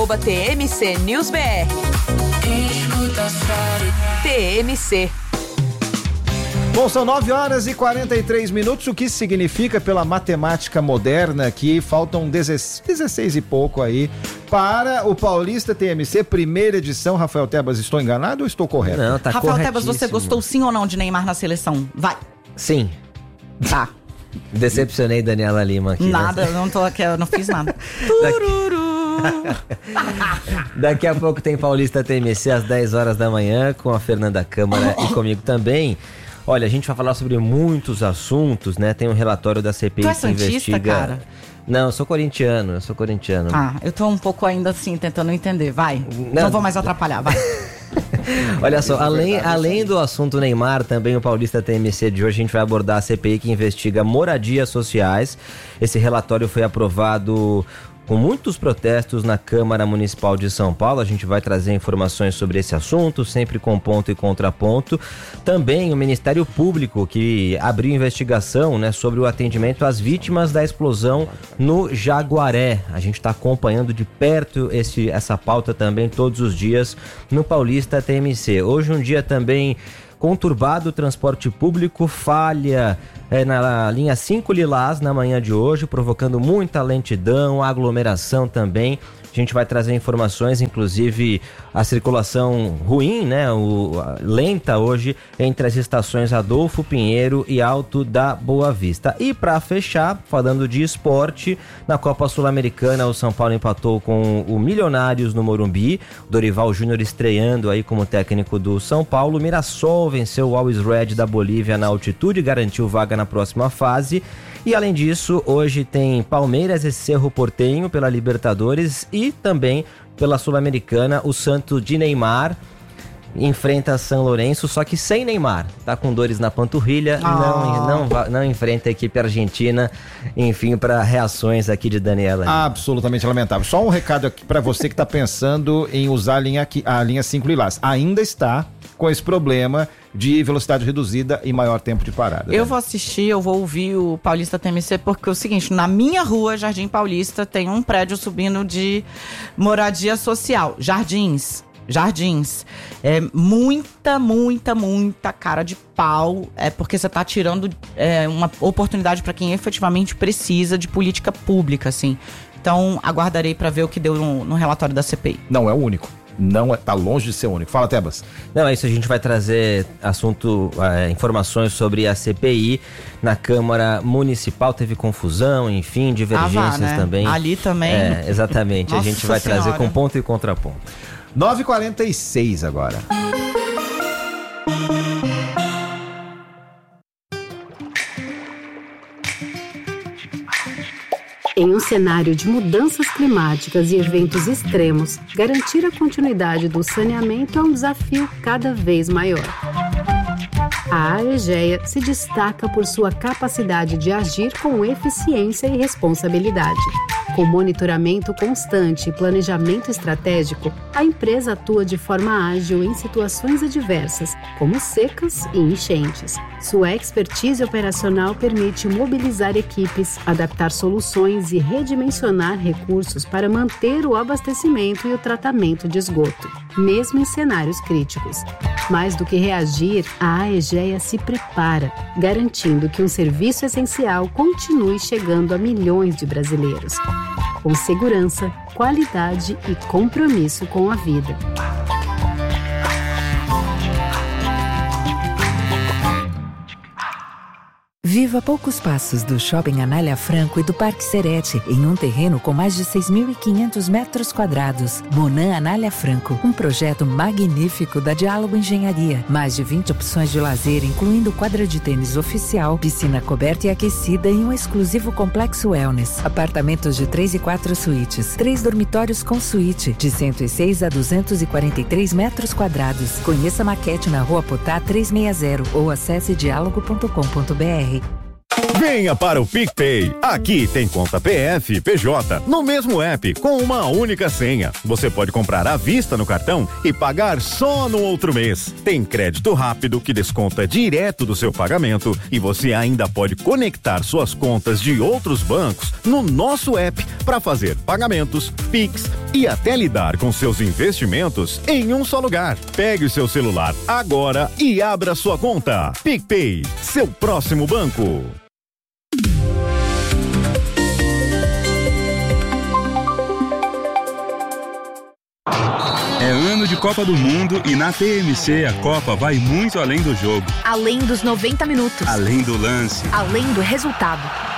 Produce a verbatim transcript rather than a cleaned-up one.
arroba T M C News B R. T M C. Bom, são nove horas e quarenta e três minutos, o que significa pela matemática moderna que faltam dezesseis e pouco aí para o Paulista T M C, primeira edição. Rafael Tebas, estou enganado ou estou correto? Não, tá Rafael corretíssimo. Tebas, você gostou sim ou não de Neymar na seleção? Vai. Sim. Tá. Decepcionei Daniela Lima aqui. Nada, né? eu não tô aqui, eu não fiz nada. Tururu. Daqui a pouco tem Paulista T M C às dez horas da manhã com a Fernanda Câmara e comigo também. Olha, a gente vai falar sobre muitos assuntos, né? Tem um relatório da C P I Tu é que santista, investiga... cara? Não, eu sou corintiano, eu sou corintiano. Ah, eu tô um pouco ainda assim, tentando entender. Vai. Não, não vou mais atrapalhar, vai. Olha só, além, além do assunto Neymar, também o Paulista T M C de hoje a gente vai abordar a C P I que investiga moradias sociais. Esse relatório foi aprovado com muitos protestos na Câmara Municipal de São Paulo. A gente vai trazer informações sobre esse assunto, sempre com ponto e contraponto. Também o Ministério Público, que abriu investigação, né, sobre o atendimento às vítimas da explosão no Jaguaré. A gente está acompanhando de perto esse, essa pauta também todos os dias no Paulista T M C. Hoje um dia também conturbado, o transporte público falha é, na linha cinco Lilás na manhã de hoje, provocando muita lentidão, aglomeração também. A gente vai trazer informações, inclusive a circulação ruim, né, o, a, lenta hoje entre as estações Adolfo Pinheiro e Alto da Boa Vista. E para fechar, falando de esporte, na Copa Sul-Americana o São Paulo empatou com o Milionários no Morumbi, o Dorival Júnior estreando aí como técnico do São Paulo. O Mirassol venceu o Always Red da Bolívia na altitude e garantiu vaga na próxima fase. E além disso, hoje tem Palmeiras e Cerro Porteño pela Libertadores e também pela Sul-Americana. O Santos de Neymar enfrenta São Lourenço, só que sem Neymar. Tá com dores na panturrilha, oh. não, não, não enfrenta a equipe argentina. Enfim, para reações aqui de Daniela. Absolutamente lamentável. Só um recado aqui para você que tá pensando em usar a linha, a linha cinco Lilás. Ainda está com esse problema de velocidade reduzida e maior tempo de parada. Eu né? vou assistir, eu vou ouvir o Paulista T M C, porque é o seguinte, na minha rua, Jardim Paulista, tem um prédio subindo de moradia social. Jardins. Jardins. É muita, muita, muita cara de pau. É porque você tá tirando é, uma oportunidade para quem efetivamente precisa de política pública, assim. Então, aguardarei para ver o que deu no, no relatório da C P I. Não é o único. Não é, tá longe de ser único. Fala, Tebas. Não, é isso, a gente vai trazer assunto, é, informações sobre a C P I na Câmara Municipal. Teve confusão, enfim, divergências ah, vá, né? também. Ali também. É, exatamente. Nossa a gente vai senhora. trazer com ponto e contraponto. nove e quarenta e seis agora. Em um cenário de mudanças climáticas e eventos extremos, garantir a continuidade do saneamento é um desafio cada vez maior. A Aegea se destaca por sua capacidade de agir com eficiência e responsabilidade. Com monitoramento constante e planejamento estratégico, a empresa atua de forma ágil em situações adversas, como secas e enchentes. Sua expertise operacional permite mobilizar equipes, adaptar soluções e redimensionar recursos para manter o abastecimento e o tratamento de esgoto, mesmo em cenários críticos. Mais do que reagir, a Aegea se prepara, garantindo que um serviço essencial continue chegando a milhões de brasileiros. Com segurança, qualidade e compromisso com a vida. Viva a poucos passos do Shopping Anália Franco e do Parque Serete, em um terreno com mais de seis mil e quinhentos metros quadrados. Monan Anália Franco, um projeto magnífico da Diálogo Engenharia. Mais de vinte opções de lazer, incluindo quadra de tênis oficial, piscina coberta e aquecida e um exclusivo complexo wellness. Apartamentos de três e quatro suítes, três dormitórios com suíte, de cento e seis a duzentos e quarenta e três metros quadrados. Conheça a maquete na Rua Potá trezentos e sessenta ou acesse diálogo ponto com ponto br. Venha para o PicPay. Aqui tem conta P F e P J no mesmo app com uma única senha. Você pode comprar à vista no cartão e pagar só no outro mês. Tem crédito rápido que desconta direto do seu pagamento e você ainda pode conectar suas contas de outros bancos no nosso app para fazer pagamentos, Pix e até lidar com seus investimentos em um só lugar. Pegue o seu celular agora e abra sua conta. PicPay, seu próximo banco. É ano de Copa do Mundo e na T M C a Copa vai muito além do jogo. Além dos noventa minutos. Além do lance. Além do resultado.